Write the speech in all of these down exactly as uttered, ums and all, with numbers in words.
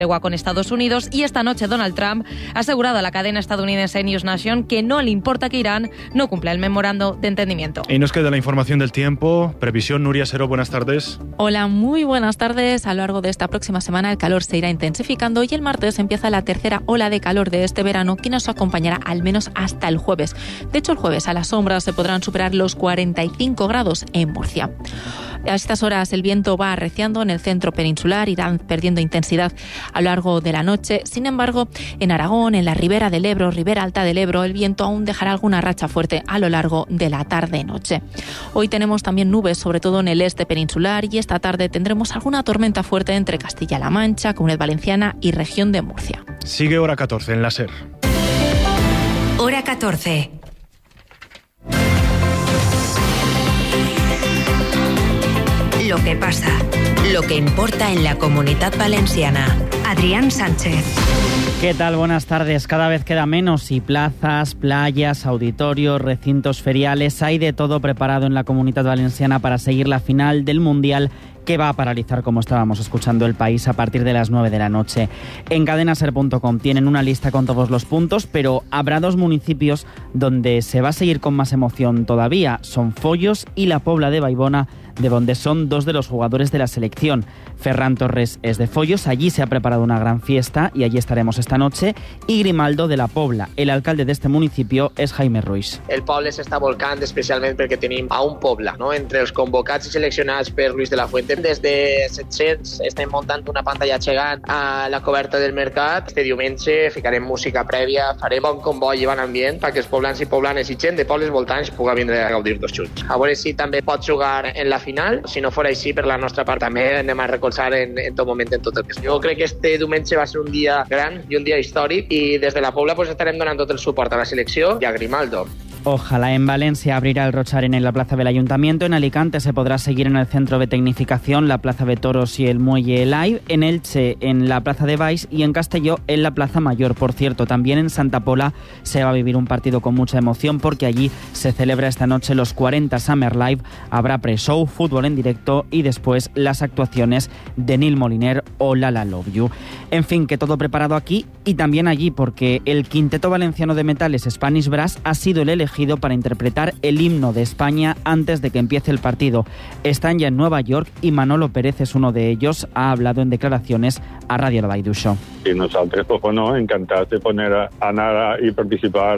con Estados Unidos, y esta noche Donald Trump ha asegurado a la cadena estadounidense News Nation que no le importa que Irán no cumpla el memorando de entendimiento. Y nos queda la información del tiempo. Previsión, Nuria Seró, buenas tardes. Hola, muy buenas tardes. A lo largo de esta próxima semana el calor se irá intensificando y el martes empieza la tercera ola de calor de este verano que nos acompañará al menos hasta el jueves. De hecho, el jueves a la sombra se podrán superar los cuarenta y cinco grados en Murcia. A estas horas el viento va arreciando en el centro peninsular, irán perdiendo intensidad a lo largo de la noche. Sin embargo, en Aragón, en la ribera del Ebro, ribera alta del Ebro, el viento aún dejará alguna racha fuerte a lo largo de la tarde-noche. Hoy tenemos también nubes, sobre todo en el este peninsular, y esta tarde tendremos alguna tormenta fuerte entre Castilla-La Mancha, Comunidad Valenciana y región de Murcia. Sigue Hora catorce en la SER. Hora catorce. Lo que pasa, lo que importa en la Comunidad Valenciana. Adrián Sánchez. ¿Qué tal? Buenas tardes. Cada vez queda menos y plazas, playas, auditorios, recintos feriales, hay de todo preparado en la Comunidad Valenciana para seguir la final del Mundial, que va a paralizar, como estábamos escuchando, el país a partir de las nueve de la noche. En cadena ser punto com tienen una lista con todos los puntos, pero habrá dos municipios donde se va a seguir con más emoción todavía. Son Follos y La Pobla de Baibona, de donde son dos de los jugadores de la selección. Ferran Torres es de Follos, allí se ha preparado una gran fiesta y allí estaremos esta noche. Y Grimaldo, de La Pobla. El alcalde de este municipio és Jaime Ruiz. El poble s'està volcant especialment perquè tenim a un poble, no? Entre els convocats i seleccionats per Luis de la Fuente. Des de set-cents estem muntant una pantalla gegant a la coberta del mercat. Este diumenge ficarem música prèvia, farem bon comboi i bon ambient perquè els poblans i poblanes i gent de pobles voltants pugui vindre a gaudir dos junts. A veure si també pot jugar en la final. Si no fos així, per la nostra part també anem a recolzar en, en tot moment en tot el que és. Jo crec que este diumenge va ser un dia gran i un dia històric i des de la Pobla pues, estarem donant tot el suport a la selecció i a Grimaldo. Ojalá. En Valencia abrirá el Rocharén en la Plaza del Ayuntamiento. En Alicante se podrá seguir en el Centro de Tecnificación, la Plaza de Toros y el Muelle Live. En Elche, en la Plaza de Baix, y en Castelló, en la Plaza Mayor. Por cierto, también en Santa Pola se va a vivir un partido con mucha emoción porque allí se celebra esta noche los cuarenta Summer Live. Habrá pre-show, fútbol en directo y después las actuaciones de Neil Moliner o Lala Love You. En fin, que todo preparado aquí y también allí, porque el Quinteto Valenciano de Metales Spanish Brass ha sido el elegido para interpretar el himno de España antes de que empiece el partido. Están ya en Nueva York y Manolo Pérez es uno de ellos. Ha hablado en declaraciones a Radio La Vall Show. Y nosotros, pues bueno, encantados de poner a anar y participar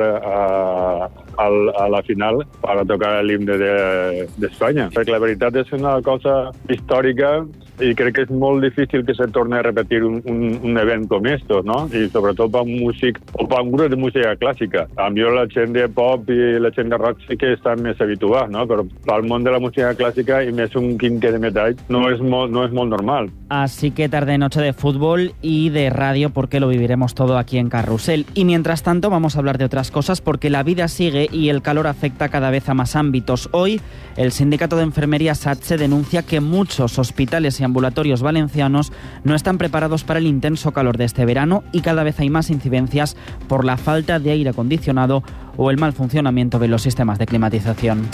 a, a, a la final para tocar el himno de, de España. Porque la verdad es una cosa histórica y crec que és molt difícil que se torni a repetir un, un, un event com esto, no? I sobretot per un músic o per un grup de música clàssica. A mi la gent de pop i la gent de rock sí que estan més habituats, no? Però pel món de la música clàssica i més un quintet de metall no és molt, no és molt normal. Así que tarde-noche de fútbol y de radio porque lo viviremos todo aquí en Carrusel. Y mientras tanto vamos a hablar de otras cosas porque la vida sigue y el calor afecta cada vez a más ámbitos. Hoy el sindicato de enfermería SATSE denuncia que muchos hospitales y ambulatorios valencianos no están preparados para el intenso calor de este verano y cada vez hay más incidencias por la falta de aire acondicionado o el mal funcionamiento de los sistemas de climatización.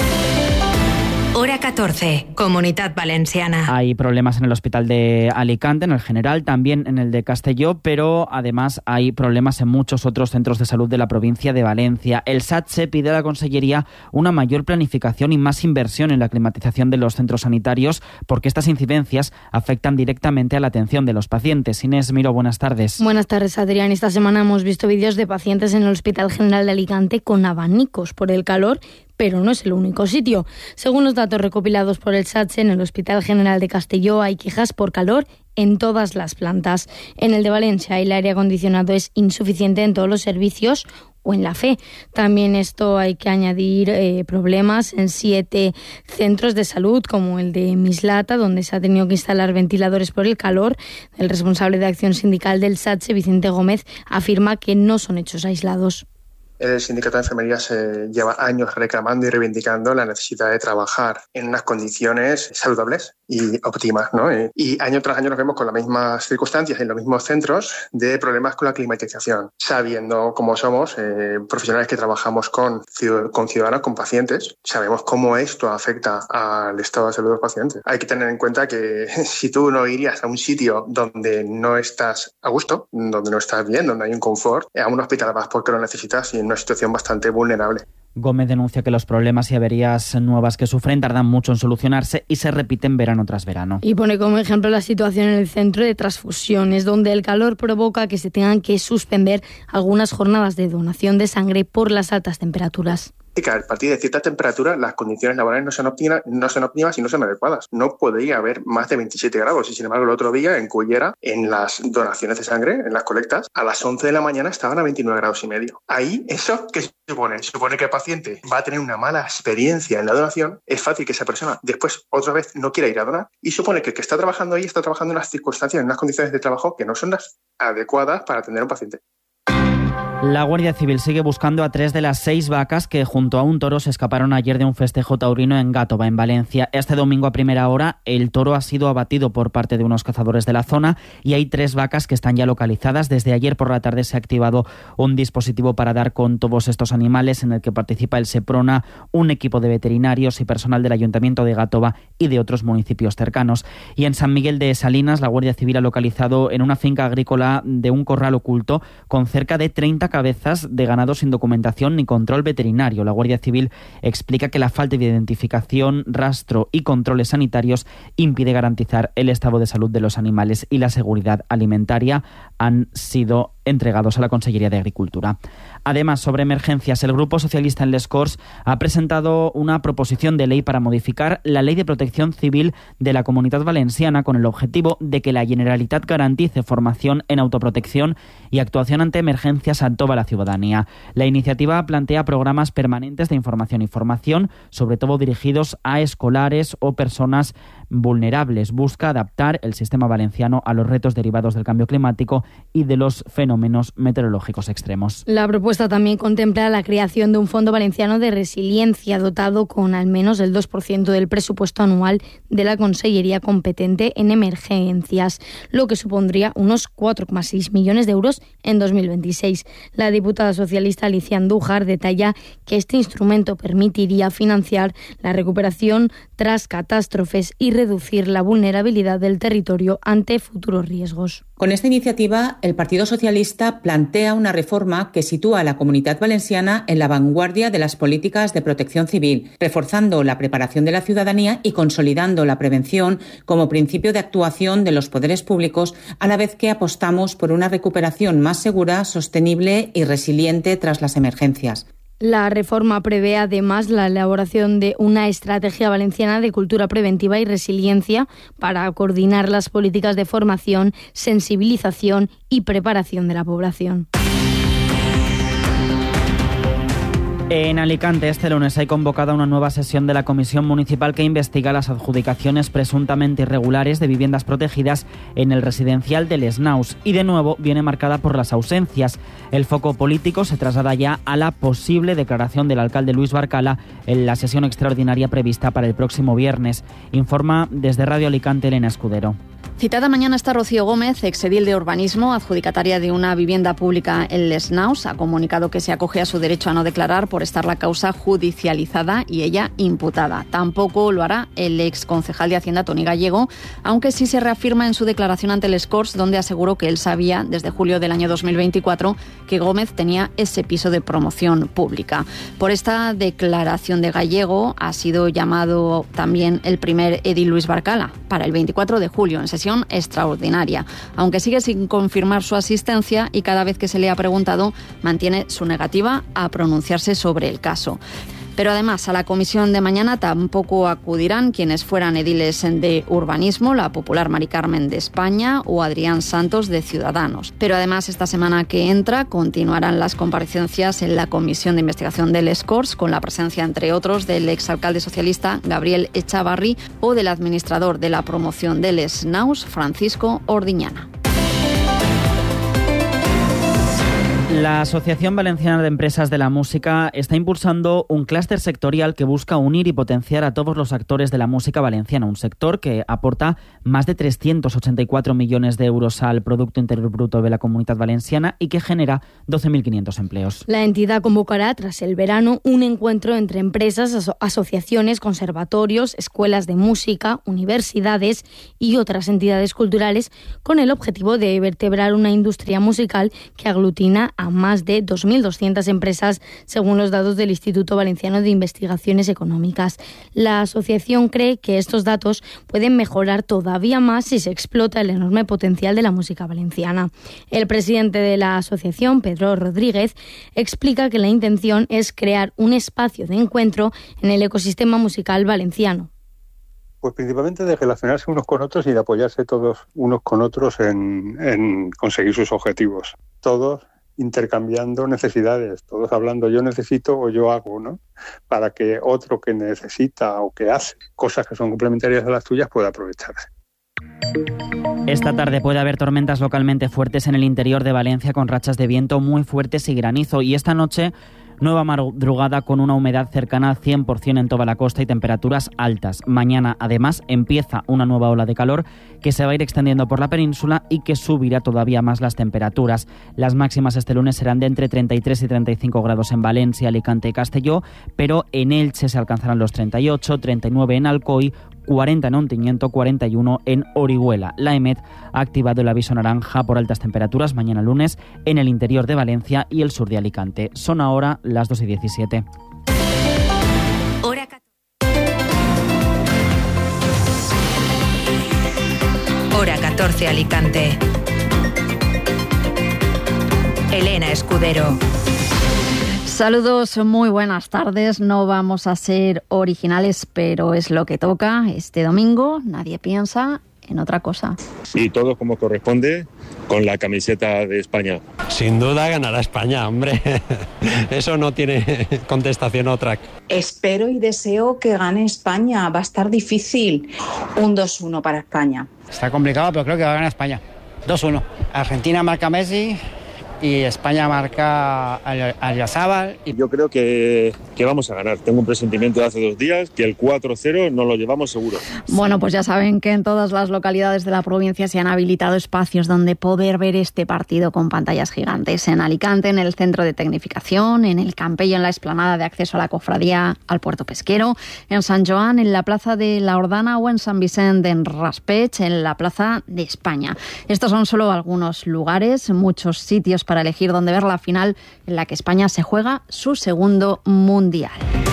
Hora catorce, Comunidad Valenciana. Hay problemas en el hospital de Alicante, en el general, también en el de Castelló, pero además hay problemas en muchos otros centros de salud de la provincia de Valencia. El SATSE pide a la Consellería una mayor planificación y más inversión en la climatización de los centros sanitarios porque estas incidencias afectan directamente a la atención de los pacientes. Inés Miró, buenas tardes. Buenas tardes, Adrián. Esta semana hemos visto vídeos de pacientes en el Hospital General de Alicante con abanicos por el calor, pero no es el único sitio. Según los datos recopilados por el SATSE, en el Hospital General de Castelló hay quejas por calor en todas las plantas. En el de Valencia el aire acondicionado es insuficiente en todos los servicios o en la F E. También esto hay que añadir eh, problemas en siete centros de salud, como el de Mislata, donde se ha tenido que instalar ventiladores por el calor. El responsable de acción sindical del SATSE, Vicente Gómez, afirma que no son hechos aislados. El sindicato de enfermería se lleva años reclamando y reivindicando la necesidad de trabajar en unas condiciones saludables y óptimas, ¿no? Y año tras año nos vemos con las mismas circunstancias en los mismos centros de problemas con la climatización, sabiendo cómo somos eh, profesionales que trabajamos con, con ciudadanos, con pacientes, sabemos cómo esto afecta al estado de salud de los pacientes. Hay que tener en cuenta que si tú no irías a un sitio donde no estás a gusto, donde no estás bien, donde hay un confort, a un hospital vas porque lo necesitas y en una situación bastante vulnerable. Gómez denuncia que los problemas y averías nuevas que sufren tardan mucho en solucionarse y se repiten verano tras verano. Y pone como ejemplo la situación en el centro de transfusiones, donde el calor provoca que se tengan que suspender algunas jornadas de donación de sangre por las altas temperaturas. A partir de cierta temperatura las condiciones laborales no son óptimas, no son óptimas y no son adecuadas. No podría haber más de veintisiete grados y sin embargo el otro día en Cullera, en las donaciones de sangre, en las colectas, a las once de la mañana estaban a veintinueve grados y medio. Ahí, ¿eso qué supone? Supone que el paciente va a tener una mala experiencia en la donación, es fácil que esa persona después otra vez no quiera ir a donar y supone que el que está trabajando ahí está trabajando en unas circunstancias, en unas condiciones de trabajo que no son las adecuadas para atender a un paciente. La Guardia Civil sigue buscando a tres de las seis vacas que junto a un toro se escaparon ayer de un festejo taurino en Gátova, en Valencia. Este domingo a primera hora el toro ha sido abatido por parte de unos cazadores de la zona y hay tres vacas que están ya localizadas. Desde ayer por la tarde se ha activado un dispositivo para dar con todos estos animales en el que participa el Seprona, un equipo de veterinarios y personal del Ayuntamiento de Gátova y de otros municipios cercanos. Y en San Miguel de Salinas la Guardia Civil ha localizado en una finca agrícola de un corral oculto con cerca de treinta cabezas de ganado sin documentación ni control veterinario. La Guardia Civil explica que la falta de identificación, rastro y controles sanitarios impide garantizar el estado de salud de los animales y la seguridad alimentaria. Han sido entregados a la Consellería de Agricultura. Además, sobre emergencias, el Grupo Socialista en Les Corts ha presentado una proposición de ley para modificar la Ley de Protección Civil de la Comunitat Valenciana con el objetivo de que la Generalitat garantice formación en autoprotección y actuación ante emergencias a toda la ciudadanía. La iniciativa plantea programas permanentes de información y formación, sobre todo dirigidos a escolares o personas vulnerables. Busca adaptar el sistema valenciano a los retos derivados del cambio climático y de los fenómenos meteorológicos extremos. La propuesta también contempla la creación de un Fondo Valenciano de Resiliencia dotado con al menos el dos por ciento del presupuesto anual de la Consellería competente en emergencias, lo que supondría unos cuatro coma seis millones de euros en dos mil veintiséis. La diputada socialista Alicia Andújar detalla que este instrumento permitiría financiar la recuperación tras catástrofes y reducir la vulnerabilidad del territorio ante futuros riesgos. Con esta iniciativa, el Partido Socialista plantea una reforma que sitúa a la Comunitat Valenciana en la vanguardia de las políticas de protección civil, reforzando la preparación de la ciudadanía y consolidando la prevención como principio de actuación de los poderes públicos, a la vez que apostamos por una recuperación más segura, sostenible y resiliente tras las emergencias. La reforma prevé además la elaboración de una estrategia valenciana de cultura preventiva y resiliencia para coordinar las políticas de formación, sensibilización y preparación de la población. En Alicante, este lunes hay convocada una nueva sesión de la Comisión Municipal que investiga las adjudicaciones presuntamente irregulares de viviendas protegidas en el residencial de Les Naus y de nuevo viene marcada por las ausencias. El foco político se traslada ya a la posible declaración del alcalde Luis Barcala en la sesión extraordinaria prevista para el próximo viernes. Informa desde Radio Alicante Elena Escudero. Citada mañana está Rocío Gómez, exedil de Urbanismo, adjudicataria de una vivienda pública en Les Naus. Ha comunicado que se acoge a su derecho a no declarar por estar la causa judicializada y ella imputada. Tampoco lo hará el ex concejal de Hacienda, Toni Gallego, aunque sí se reafirma en su declaración ante Les Corts, donde aseguró que él sabía desde julio del año dos mil veinticuatro que Gómez tenía ese piso de promoción pública. Por esta declaración de Gallego ha sido llamado también el primer edil Luis Barcala para el veinticuatro de julio en sesión extraordinaria, aunque sigue sin confirmar su asistencia y cada vez que se le ha preguntado mantiene su negativa a pronunciarse sobre el caso. Pero además a la comisión de mañana tampoco acudirán quienes fueran ediles de Urbanismo, la popular Mari Carmen de España o Adrián Santos de Ciudadanos. Pero además esta semana que entra continuarán las comparecencias en la comisión de investigación de Les Corts con la presencia entre otros del exalcalde socialista Gabriel Echavarri o del administrador de la promoción de Les Naus, Francisco Ordiñana. La Asociación Valenciana de Empresas de la Música está impulsando un clúster sectorial que busca unir y potenciar a todos los actores de la música valenciana, un sector que aporta más de trescientos ochenta y cuatro millones de euros al Producto Interior Bruto de la Comunidad Valenciana y que genera doce mil quinientos empleos. La entidad convocará tras el verano un encuentro entre empresas, aso- asociaciones, conservatorios, escuelas de música, universidades y otras entidades culturales con el objetivo de vertebrar una industria musical que aglutina a más de dos mil doscientas empresas, según los datos del Instituto Valenciano de Investigaciones Económicas. La asociación cree que estos datos pueden mejorar todavía más si se explota el enorme potencial de la música valenciana. El presidente de la asociación, Pedro Rodríguez, explica que la intención es crear un espacio de encuentro en el ecosistema musical valenciano. Pues principalmente de relacionarse unos con otros y de apoyarse todos unos con otros en, en conseguir sus objetivos. Todos intercambiando necesidades, todos hablando yo necesito o yo hago, ¿no? Para que otro que necesita o que hace cosas que son complementarias a las tuyas pueda aprovecharse. Esta tarde puede haber tormentas localmente fuertes en el interior de Valencia con rachas de viento muy fuertes y granizo, y esta noche nueva madrugada con una humedad cercana al cien por ciento en toda la costa y temperaturas altas. Mañana, además, empieza una nueva ola de calor que se va a ir extendiendo por la península y que subirá todavía más las temperaturas. Las máximas este lunes serán de entre treinta y tres y treinta y cinco grados en Valencia, Alicante y Castelló, pero en Elche se alcanzarán los treinta y ocho, treinta y nueve en Alcoy, cuarenta en Ontinyent, cuarenta y uno en Orihuela. La EMET ha activado el aviso naranja por altas temperaturas mañana lunes en el interior de Valencia y el sur de Alicante. Son ahora las dos y diecisiete. Hora Hora catorce Alicante. Elena Escudero. Saludos, muy buenas tardes. No vamos a ser originales, pero es lo que toca. Este domingo nadie piensa en otra cosa. Y todo como corresponde con la camiseta de España. Sin duda ganará España, hombre. Eso no tiene contestación otra. Espero y deseo que gane España. Va a estar difícil. Un dos uno para España. Está complicado, pero creo que va a ganar España. dos uno. Argentina marca Messi y España marca a Yazábal. Yo creo que, que vamos a ganar. Tengo un presentimiento de hace dos días que el cuatro cero nos lo llevamos seguro. Bueno, pues ya saben que en todas las localidades de la provincia se han habilitado espacios donde poder ver este partido con pantallas gigantes. En Alicante, en el Centro de Tecnificación, en el Campello, en la explanada de acceso a la cofradía al puerto pesquero, en San Joan, en la Plaza de la Ordana o en San Vicente, en Raspech, en la Plaza de España. Estos son solo algunos lugares, muchos sitios para elegir dónde ver la final en la que España se juega su segundo mundial.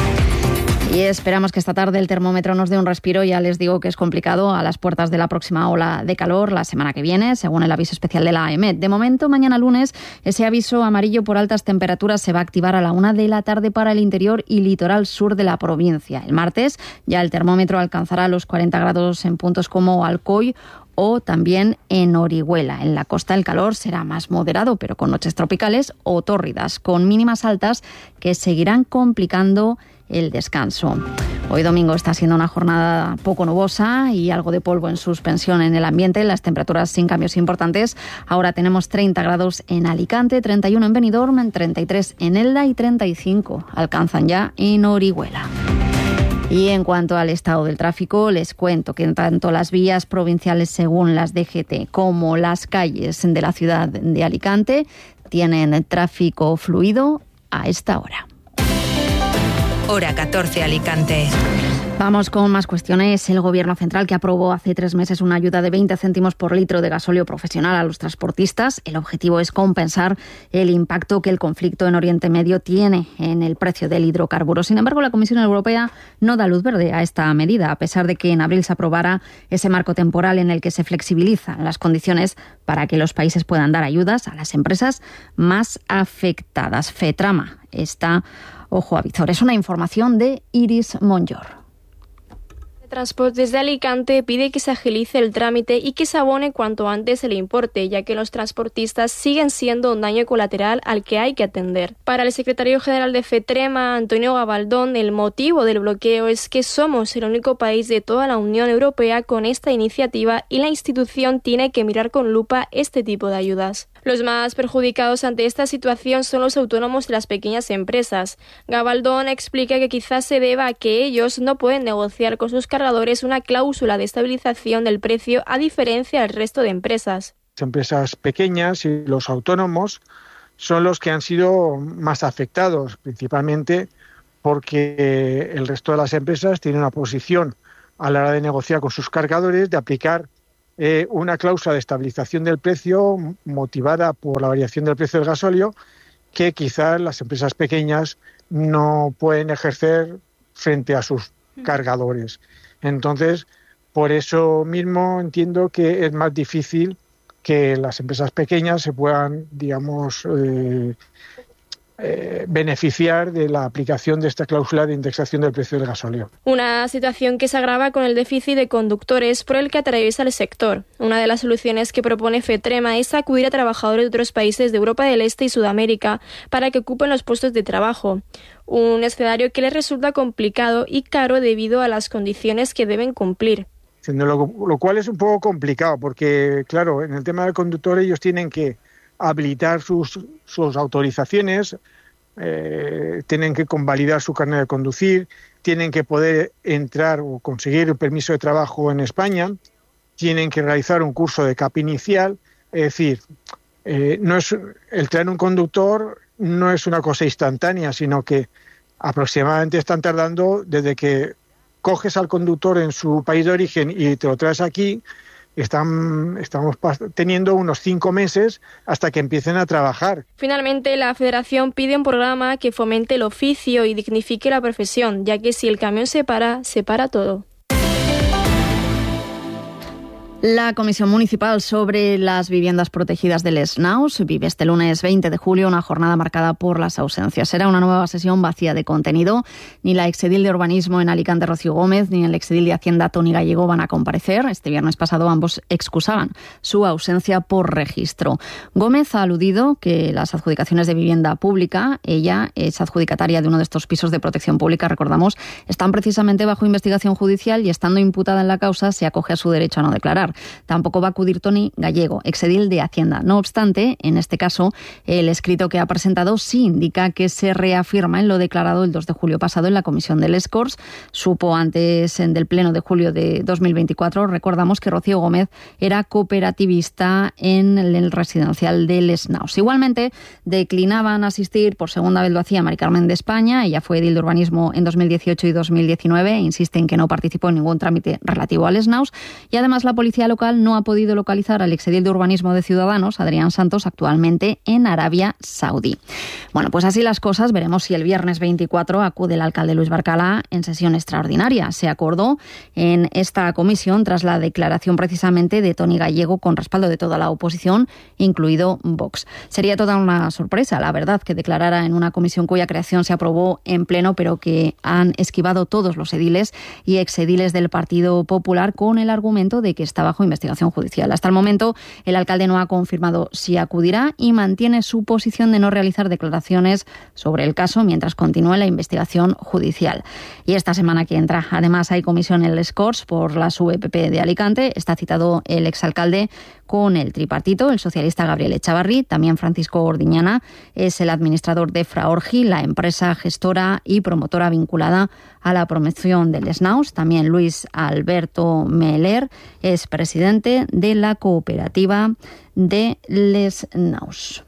Y esperamos que esta tarde el termómetro nos dé un respiro. Ya les digo que es complicado a las puertas de la próxima ola de calor la semana que viene, según el aviso especial de la EMET. De momento, mañana lunes, ese aviso amarillo por altas temperaturas se va a activar a la una de la tarde para el interior y litoral sur de la provincia. El martes ya el termómetro alcanzará los cuarenta grados en puntos como Alcoy o también en Orihuela. En la costa el calor será más moderado, pero con noches tropicales o tórridas, con mínimas altas que seguirán complicando el descanso. Hoy domingo está siendo una jornada poco nubosa y algo de polvo en suspensión en el ambiente, las temperaturas sin cambios importantes. Ahora tenemos treinta grados en Alicante, treinta y uno en Benidorm, treinta y tres en Elda y treinta y cinco alcanzan ya en Orihuela. Y en cuanto al estado del tráfico, les cuento que tanto las vías provinciales según las D G T como las calles de la ciudad de Alicante tienen tráfico fluido a esta hora. Hora catorce Alicante. Vamos con más cuestiones. El Gobierno central, que aprobó hace tres meses una ayuda de veinte céntimos por litro de gasóleo profesional a los transportistas. El objetivo es compensar el impacto que el conflicto en Oriente Medio tiene en el precio del hidrocarburo. Sin embargo, la Comisión Europea no da luz verde a esta medida, a pesar de que en abril se aprobara ese marco temporal en el que se flexibilizan las condiciones para que los países puedan dar ayudas a las empresas más afectadas. FETRAMA está ojo a visor. Es una información de Iris Monllor. Transportes de Alicante pide que se agilice el trámite y que se abone cuanto antes el importe, ya que los transportistas siguen siendo un daño colateral al que hay que atender. Para el secretario general de FETREMA, Antonio Gabaldón, el motivo del bloqueo es que somos el único país de toda la Unión Europea con esta iniciativa y la institución tiene que mirar con lupa este tipo de ayudas. Los más perjudicados ante esta situación son los autónomos de las pequeñas empresas. Gabaldón explica que quizás se deba a que ellos no pueden negociar con sus cargadores una cláusula de estabilización del precio a diferencia del resto de empresas. Las empresas pequeñas y los autónomos son los que han sido más afectados, principalmente porque el resto de las empresas tienen una posición a la hora de negociar con sus cargadores de aplicar Eh, una cláusula de estabilización del precio motivada por la variación del precio del gasóleo que quizás las empresas pequeñas no pueden ejercer frente a sus cargadores. Entonces, por eso mismo entiendo que es más difícil que las empresas pequeñas se puedan, digamos, eh, Eh, beneficiar de la aplicación de esta cláusula de indexación del precio del gasóleo. Una situación que se agrava con el déficit de conductores por el que atraviesa el sector. Una de las soluciones que propone FETREMA es acudir a trabajadores de otros países de Europa del Este y Sudamérica para que ocupen los puestos de trabajo. Un escenario que les resulta complicado y caro debido a las condiciones que deben cumplir. Lo, lo cual es un poco complicado porque, claro, en el tema del conductor ellos tienen que habilitar sus, sus autorizaciones, eh, tienen que convalidar su carnet de conducir, tienen que poder entrar o conseguir el permiso de trabajo en España, tienen que realizar un curso de C A P inicial, es decir, eh, no es el traer un conductor no es una cosa instantánea, sino que aproximadamente están tardando desde que coges al conductor en su país de origen y te lo traes aquí. Están, estamos teniendo unos cinco meses hasta que empiecen a trabajar. Finalmente, la Federación pide un programa que fomente el oficio y dignifique la profesión, ya que si el camión se para, se para todo. La Comisión Municipal sobre las Viviendas Protegidas del Snaus vive este lunes veinte de julio una jornada marcada por las ausencias. Será una nueva sesión vacía de contenido. Ni la exedil de Urbanismo en Alicante, Rocío Gómez, ni el exedil de Hacienda, Toni Gallego, van a comparecer. Este viernes pasado ambos excusaban su ausencia por registro. Gómez ha aludido que las adjudicaciones de vivienda pública, ella es adjudicataria de uno de estos pisos de protección pública, recordamos, están precisamente bajo investigación judicial y estando imputada en la causa se acoge a su derecho a no declarar. Tampoco va a acudir Toni Gallego, exedil de Hacienda. No obstante, en este caso, el escrito que ha presentado sí indica que se reafirma en lo declarado el dos de julio pasado en la comisión del Les Corts. Supo antes en del pleno de julio de dos mil veinticuatro, recordamos que Rocío Gómez era cooperativista en el residencial del Snaus. Igualmente, declinaban asistir, por segunda vez lo hacía Mari Carmen de España, ella fue edil de urbanismo en dos mil dieciocho y dos mil diecinueve, e insiste en que no participó en ningún trámite relativo al Snaus, y además la policía local no ha podido localizar al exedil de urbanismo de Ciudadanos, Adrián Santos, actualmente en Arabia Saudí. Bueno, pues así las cosas. Veremos si el viernes veinticuatro acude el alcalde Luis Barcala en sesión extraordinaria. Se acordó en esta comisión tras la declaración precisamente de Toni Gallego con respaldo de toda la oposición, incluido Vox. Sería toda una sorpresa, la verdad, que declarara en una comisión cuya creación se aprobó en pleno, pero que han esquivado todos los ediles y exediles del Partido Popular con el argumento de que está bajo investigación judicial. Hasta el momento, el alcalde no ha confirmado si acudirá y mantiene su posición de no realizar declaraciones sobre el caso mientras continúe la investigación judicial. Y esta semana que entra, además, hay comisión en Les Corts por la S U E P P de Alicante. Está citado el exalcalde con el tripartito, el socialista Gabriel Echavarri, también Francisco Ordiñana, es el administrador de Fraorgi, la empresa gestora y promotora vinculada a la promoción del Snaus. También Luis Alberto Meller es presidente de la cooperativa de Les Snaus.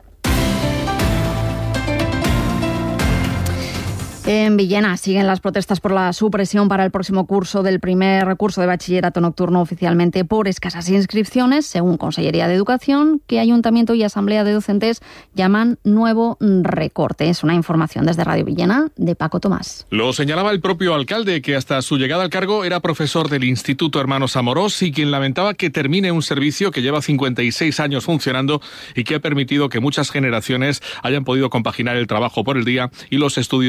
En Villena siguen las protestas por la supresión para el próximo curso del primer curso de bachillerato nocturno oficialmente por escasas inscripciones, según Consellería de Educación, que Ayuntamiento y Asamblea de Docentes llaman nuevo recorte. Es una información desde Radio Villena de Paco Tomás. Lo señalaba el propio alcalde, que hasta su llegada al cargo era profesor del Instituto Hermanos Amorós y quien lamentaba que termine un servicio que lleva cincuenta y seis años funcionando y que ha permitido que muchas generaciones hayan podido compaginar el trabajo por el día y los estudios superiores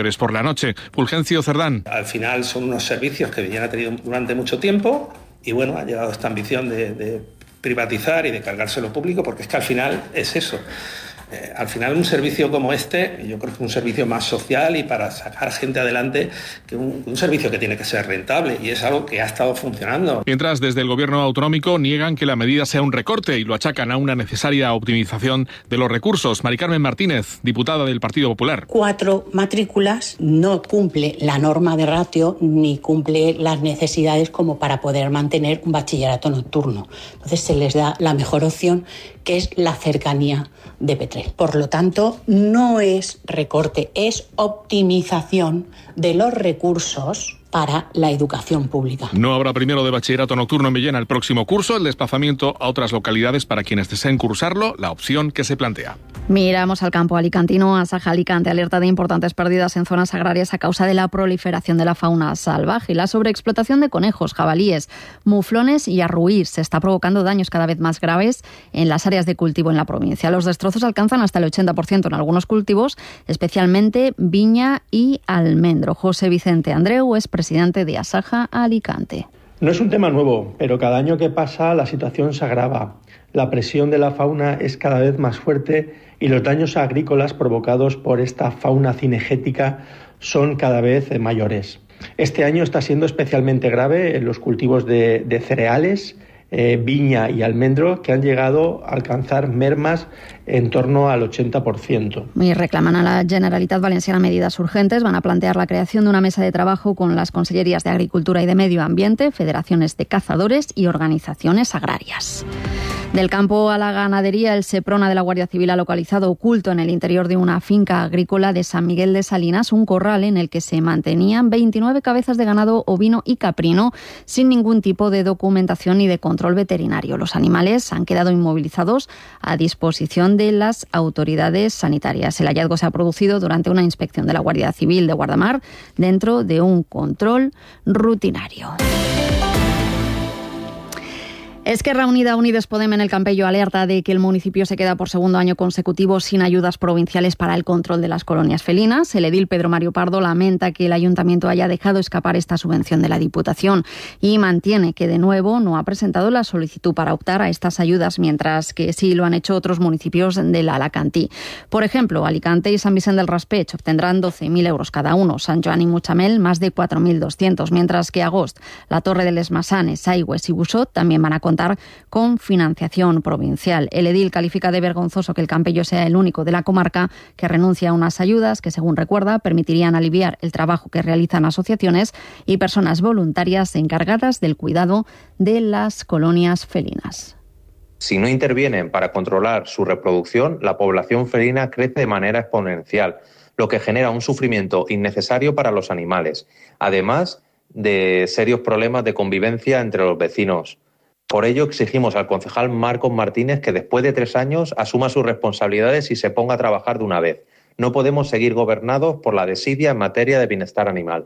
jueves por la noche. Fulgencio Cerdán. Al final son unos servicios que Villena ha tenido durante mucho tiempo y bueno, ha llegado esta ambición de, de privatizar y de cargarse lo público, porque es que al final es eso. Eh, al final un servicio como este, yo creo que es un servicio más social y para sacar gente adelante que un, un servicio que tiene que ser rentable, y es algo que ha estado funcionando. Mientras, desde el gobierno autonómico niegan que la medida sea un recorte y lo achacan a una necesaria optimización de los recursos. Mari Carmen Martínez, diputada del Partido Popular. Cuatro matrículas no cumple la norma de ratio ni cumple las necesidades como para poder mantener un bachillerato nocturno. Entonces se les da la mejor opción, que es la cercanía de Petrel. Por lo tanto, no es recorte, es optimización de los recursos para la educación pública. No habrá primero de bachillerato nocturno en Villena el próximo curso. El desplazamiento a otras localidades para quienes deseen cursarlo, la opción que se plantea. Miramos al campo alicantino. Asaja Alicante alerta de importantes pérdidas en zonas agrarias a causa de la proliferación de la fauna salvaje y la sobreexplotación de conejos, jabalíes, muflones y arruís. Se está provocando daños cada vez más graves en las áreas de cultivo en la provincia. Los destrozos alcanzan hasta el ochenta por ciento en algunos cultivos, especialmente viña y almendro. José Vicente Andreu es presidente de Asaja Alicante. No es un tema nuevo, pero cada año que pasa la situación se agrava. La presión de la fauna es cada vez más fuerte y los daños agrícolas provocados por esta fauna cinegética son cada vez mayores. Este año está siendo especialmente grave en los cultivos de, de cereales, eh, viña y almendro, que han llegado a alcanzar mermas en torno al ochenta por ciento. Y reclaman a la Generalitat Valenciana medidas urgentes. Van a plantear la creación de una mesa de trabajo con las consellerías de Agricultura y de Medio Ambiente, federaciones de cazadores y organizaciones agrarias. Del campo a la ganadería, el Seprona de la Guardia Civil ha localizado oculto en el interior de una finca agrícola de San Miguel de Salinas un corral en el que se mantenían veintinueve cabezas de ganado ovino y caprino sin ningún tipo de documentación ni de control veterinario. Los animales han quedado inmovilizados a disposición de las autoridades sanitarias. El hallazgo se ha producido durante una inspección de la Guardia Civil de Guardamar dentro de un control rutinario. Esquerra Unida, Unides Podem en el Campello alerta de que el municipio se queda por segundo año consecutivo sin ayudas provinciales para el control de las colonias felinas. El edil Pedro Mario Pardo lamenta que el ayuntamiento haya dejado escapar esta subvención de la Diputación y mantiene que de nuevo no ha presentado la solicitud para optar a estas ayudas, mientras que sí lo han hecho otros municipios del Alacantí. Por ejemplo, Alicante y San Vicente del Raspeig obtendrán doce mil euros cada uno, San Joan y Mutxamel más de cuatro mil doscientos, mientras que Agost, la Torre de les Masanes, Aigües y Busot también van a contar con financiación provincial. El edil califica de vergonzoso que el Campello sea el único de la comarca que renuncia a unas ayudas que, según recuerda, permitirían aliviar el trabajo que realizan asociaciones y personas voluntarias encargadas del cuidado de las colonias felinas. Si no intervienen para controlar su reproducción, la población felina crece de manera exponencial, lo que genera un sufrimiento innecesario para los animales, además de serios problemas de convivencia entre los vecinos. Por ello exigimos al concejal Marcos Martínez que después de tres años asuma sus responsabilidades y se ponga a trabajar de una vez. No podemos seguir gobernados por la desidia en materia de bienestar animal.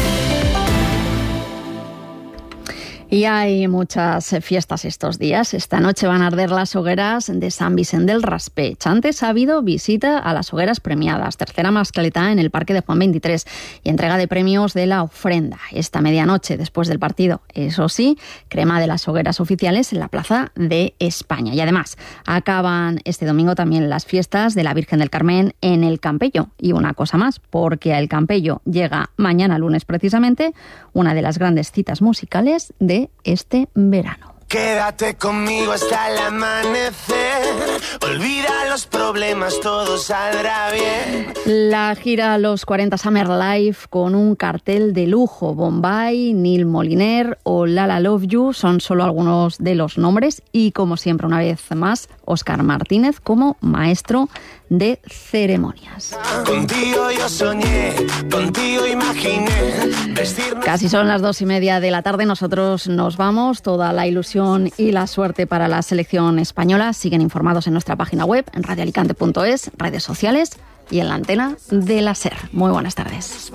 Y hay muchas fiestas estos días. Esta noche van a arder las hogueras de San Vicente del Raspeig. Antes ha habido visita a las hogueras premiadas, tercera mascletá en el Parque de Juan veintitrés y entrega de premios de la ofrenda. Esta medianoche, después del partido, eso sí, crema de las hogueras oficiales en la Plaza de España. Y además, acaban este domingo también las fiestas de la Virgen del Carmen en el Campello. Y una cosa más, porque al Campello llega mañana lunes precisamente una de las grandes citas musicales de este verano. Quédate conmigo hasta el amanecer, olvida los problemas, todo saldrá bien. La gira Los cuarenta Summer Live con un cartel de lujo. Bombay, Neil Moliner o Lala Love You son solo algunos de los nombres y, como siempre, una vez más, Óscar Martínez como maestro de ceremonias. Contigo yo soñé, contigo imaginé vestirnos. Casi son las dos y media de la tarde. Nosotros nos vamos. Toda la ilusión y la suerte para la selección española. Siguen informados en nuestra página web, en radio alicante punto es, redes sociales y en la antena de la SER. Muy buenas tardes.